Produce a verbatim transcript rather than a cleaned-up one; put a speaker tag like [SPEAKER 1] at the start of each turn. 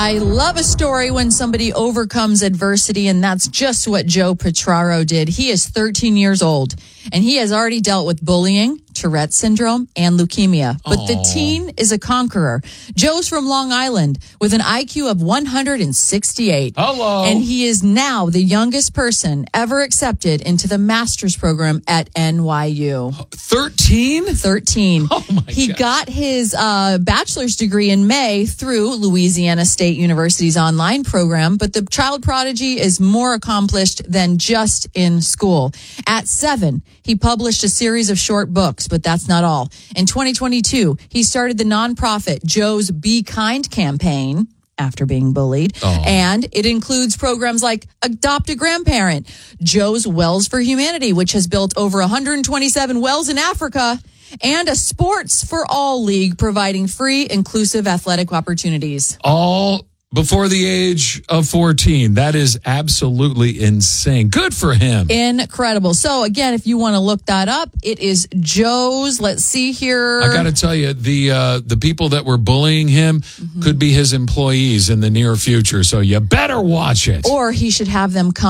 [SPEAKER 1] I love a story when somebody overcomes adversity, and that's just what Joe Petraro did. He is thirteen years old, and he has already dealt with bullying, Tourette's syndrome, and leukemia. But Aww. the teen is a conqueror. Joe's from Long Island with an I Q of one hundred sixty-eight.
[SPEAKER 2] Hello.
[SPEAKER 1] And he is now the youngest person ever accepted into the master's program at N Y U.
[SPEAKER 2] thirteen?
[SPEAKER 1] thirteen.
[SPEAKER 2] Oh, my
[SPEAKER 1] He
[SPEAKER 2] gosh.
[SPEAKER 1] got his uh, bachelor's degree in May through Louisiana State University's online program, but the child prodigy is more accomplished than just in school. At seven, he published a series of short books, but that's not all. In twenty twenty-two, he started the nonprofit Joe's Be Kind campaign after being bullied.
[SPEAKER 2] Oh.
[SPEAKER 1] And it includes programs like Adopt a Grandparent, Joe's Wells for Humanity, which has built over one hundred twenty-seven wells in Africa, and a Sports for All League providing free, inclusive athletic opportunities.
[SPEAKER 2] All before the age of fourteen. That is absolutely insane. Good for him.
[SPEAKER 1] Incredible. So again, if you want to look that up, it is Joe's. Let's see here.
[SPEAKER 2] I got to tell you, the uh, the people that were bullying him mm-hmm. could be his employees in the near future. So you better watch it.
[SPEAKER 1] Or he should have them come